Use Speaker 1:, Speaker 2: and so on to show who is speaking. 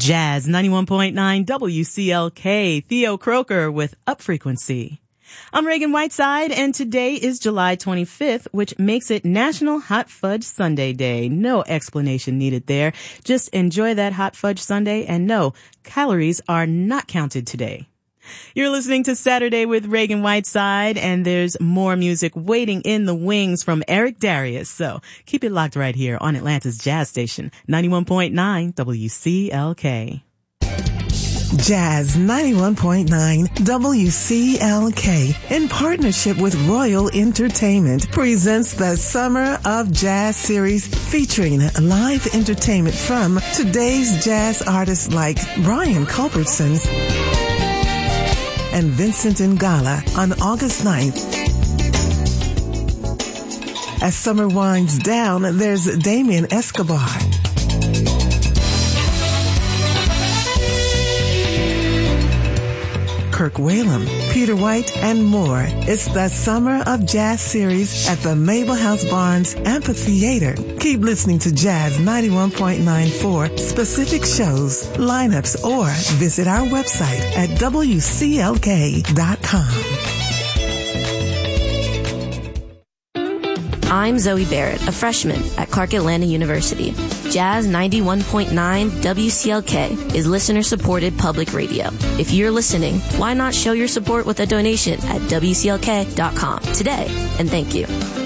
Speaker 1: Jazz 91.9 WCLK, Theo Croker with Up Frequency. I'm Reagan Whiteside, and today is July 25th, which makes it National Hot Fudge Sundae Day. No explanation needed there. Just enjoy that hot fudge sundae, and no, calories are not counted today. You're listening to Saturday with Reagan Whiteside, and there's more music waiting in the wings from Eric Darius. So keep it locked right here on Atlanta's Jazz Station, 91.9 WCLK.
Speaker 2: Jazz 91.9 WCLK, in partnership with Royal Entertainment, presents the Summer of Jazz series featuring live entertainment from today's jazz artists like Brian Culbertson and Vincent Ingala on August 9th. As summer winds down, there's Damien Escobar, Kirk Whalum, Peter White, and more. It's the Summer of Jazz series at the Mabel House Barnes Amphitheater. Keep listening to Jazz 91.9 for specific shows, lineups, or visit our website at WCLK.com.
Speaker 3: I'm Zoe Barrett, a freshman at Clark Atlanta University. Jazz 91.9 WCLK is listener-supported public radio. If you're listening, why not show your support with a donation at WCLK.com today? And thank you.